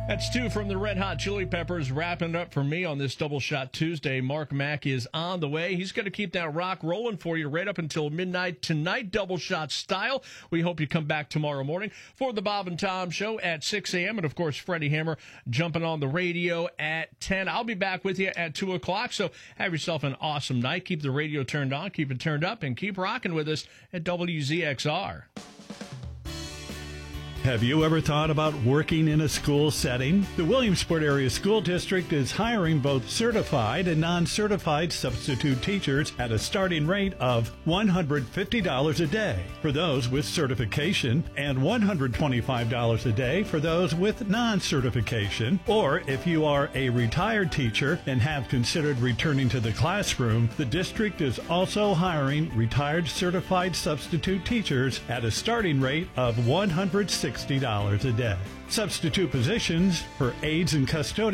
That's two from the Red Hot Chili Peppers wrapping it up for me on this Double Shot Tuesday. Mark Mack is on the way. He's going to keep that rock rolling for you right up until midnight tonight, Double Shot style. We hope you come back tomorrow morning for the Bob and Tom Show at 6 a.m. And, of course, Freddie Hammer jumping on the radio at 10. I'll be back with you at 2 o'clock, so have yourself an awesome night. Keep the radio turned on, keep it turned up, and keep rocking with us at WZXR. Have you ever thought about working in a school setting? The Williamsport Area School District is hiring both certified and non-certified substitute teachers at a starting rate of $150 a day for those with certification and $125 a day for those with non-certification. Or if you are a retired teacher and have considered returning to the classroom, the district is also hiring retired certified substitute teachers at a starting rate of $160 a day. Substitute positions for aides and custodians